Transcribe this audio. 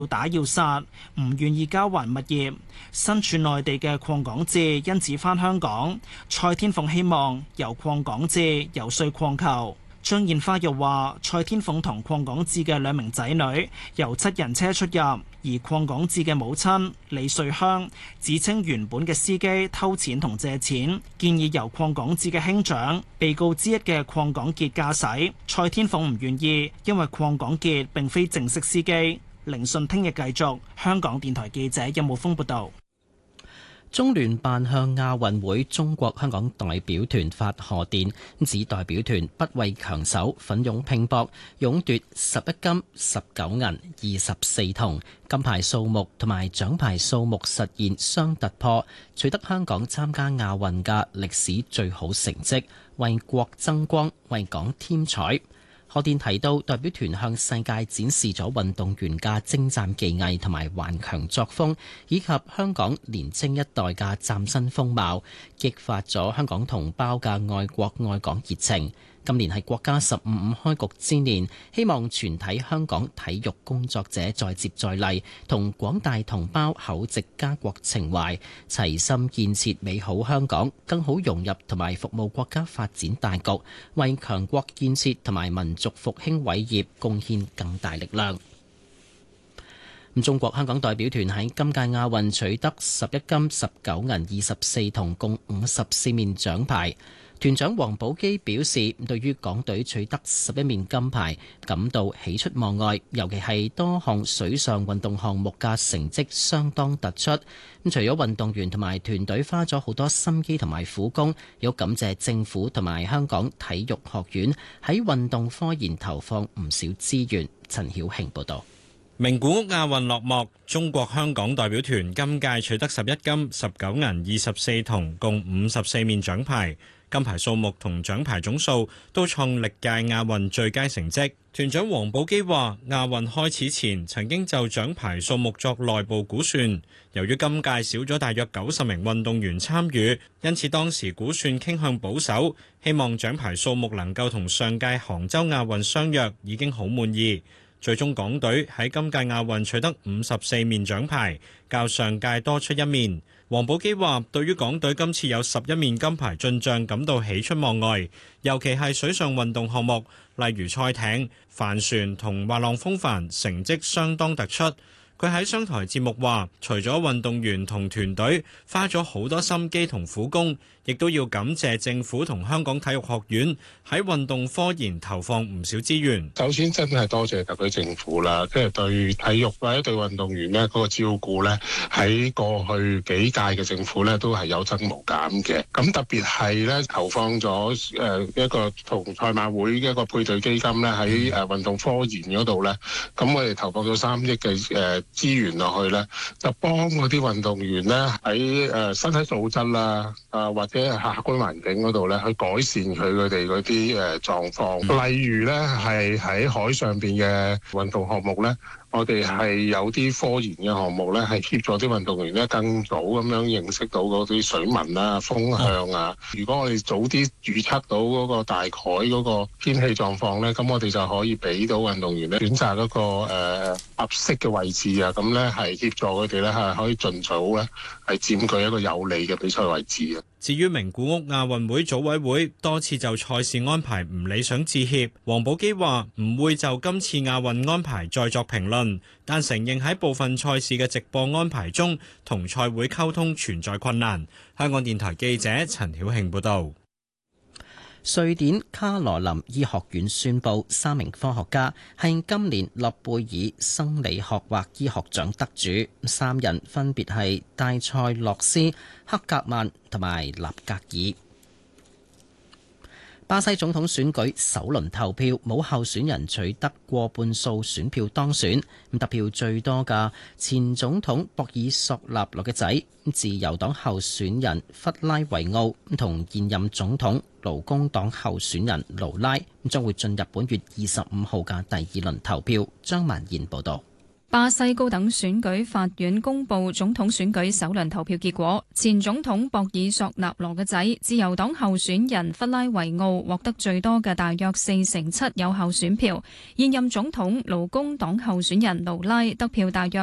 要打要殺，唔願意交還物業。身處內地嘅鄺港智因此返香港。蔡天鳳希望由鄺港智游說鄺球。張燕花又話：蔡天鳳同鄺港智嘅兩名仔女由7人車出入，而鄺港智嘅母親李瑞香指稱原本嘅司機偷錢同借錢，建議由鄺港智嘅兄長被告之一嘅鄺港傑駕駛。蔡天鳳唔願意，因為鄺港傑並非正式司機。聆訊聽日繼續。香港電台記者任慕峰報道。 中聯辦向亞運會中國香港代表團發賀電，指代表團不畏強手，奮勇拼搏，勇奪11金、19銀、24銅，金牌數目同埋獎牌數目實現雙突破，取得香港參加亞運嘅歷史最好成績，為國爭光，為港添彩。賀電提到，代表團向世界展示咗運動員嘅精湛技藝同埋頑強作風，以及香港年青一代嘅嶄新風貌，激發咗香港同胞嘅愛國愛港熱情。今年係國家15.5開局之年，希望全體香港體育工作者再接再厲，同廣大同胞厚植家國情懷，齊心建設美好香港，更好融入同埋服務國家發展大局，為強國建設同埋民族復興偉業貢獻更大力量。中國香港代表團喺今屆亞運取得11金、19銀、24銅，共54面獎牌。團長王寶基表示，對於港隊取得11面金牌感到喜出望外，尤其係多項水上運動項目嘅成績相當突出。除咗運動員同埋團隊花咗好多心機同埋苦功，有感謝政府同埋香港體育學院喺運動科研投放唔少資源。陳曉慶報導。 名古屋亞運落幕，中國香港代表團今屆取得11金、19銀、24銅，共54面獎牌。金牌數目同獎牌總數都創歷屆亞運最佳成績。團長王寶基話：亞運開始前曾經就獎牌數目作內部估算，由於今屆少咗大約90名運動員參與，因此當時估算傾向保守，希望獎牌數目能夠同上屆杭州亞運相若，已經好滿意。最終港隊喺今屆亞運取得54面獎牌，較上屆多出1面。王寶基話：對於港隊今次有11面金牌進帳感到喜出望外，尤其係水上運動項目，例如賽艇、帆船同滑浪風帆，成績相當突出。佢喺商台節目話：除咗運動員同團隊花咗好多心機同苦功，亦都要感謝政府同香港體育學院喺運動科研投放唔少資源。 首先真係多謝特區政府啦，即係對體育或者對運動員呢嗰個照顧呢，喺過去幾屆嘅政府呢都係有增無減嘅。咁特別係呢投放咗一個同賽馬會嘅一個配對基金呢，喺運動科研嗰度呢，咁我哋投放咗3億嘅資源落去呢，就幫嗰啲運動員呢喺身體素質啦，或者係客觀環境嗰度咧，去改善佢哋嗰啲狀況。例如咧，係喺海上邊嘅運動項目咧，我哋係有啲科研嘅項目咧，係協助啲運動員咧更早咁樣認識到嗰啲水文啊、風向啊。如果我哋早啲預測到嗰個大海嗰個天氣狀況咧，咁我哋就可以俾到運動員咧選擇嗰個合適嘅位置啊。咁咧係協助佢哋咧係可以盡早咧係佔據一個有利嘅比賽位置啊。 至於名古屋亞運會組委會多次就賽事安排唔理想致歉，王寶基話唔會就今次亞運安排再作評論，但承認喺部分賽事嘅直播安排中同賽會溝通存在困難。香港電台記者陳曉慶報導。 瑞典卡羅林醫學院宣布3名科學家係今年諾貝爾生理學或醫學獎得主，3人分別係戴塞洛斯、克格曼同埋納格爾。巴西總統選舉首輪投票，冇候選人取得過半數選票當選。得票最多嘅前總統博爾索納羅嘅仔，自由黨候選人弗拉維奧同現任總統勞工黨候選人盧拉將會進入本月25號嘅第2輪投票。張曼燕報導。 巴西高等選舉法院公布總統選舉首輪投票結果，前總統博爾索納羅嘅仔自由黨候選人弗拉維奧獲得最多嘅大約47%有效選票，現任總統勞工黨候選人盧拉得票大約